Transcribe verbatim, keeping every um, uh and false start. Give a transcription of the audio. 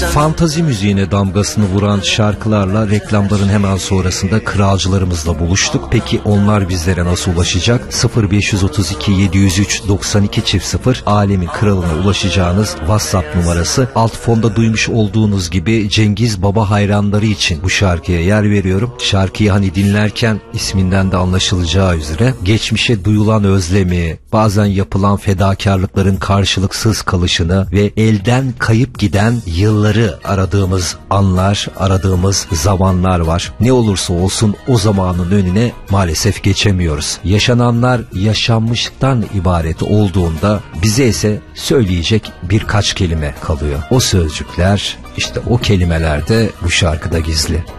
Fantazi müziğine damgasını vuran şarkılarla reklamların hemen sonrasında kralcılarımızla buluştuk. Peki onlar bizlere nasıl ulaşacak? sıfır beş otuz iki yedi yüz üç doksan iki çift sıfır alemin kralına ulaşacağınız WhatsApp numarası. Alt fonda duymuş olduğunuz gibi Cengiz Baba hayranları için bu şarkıya yer veriyorum. Şarkıyı hani dinlerken isminden de anlaşılacağı üzere geçmişe duyulan özlemi, bazen yapılan fedakarlıkların karşılıksız kalışını ve elden kayıp giden yılları aradığımız anlar, aradığımız zamanlar var. Ne olursa olsun o zamanın önüne maalesef geçemiyoruz. Yaşananlar yaşanmışlıktan ibaret olduğunda bize ise söyleyecek birkaç kelime kalıyor. O sözcükler, işte o kelimeler de bu şarkıda gizli.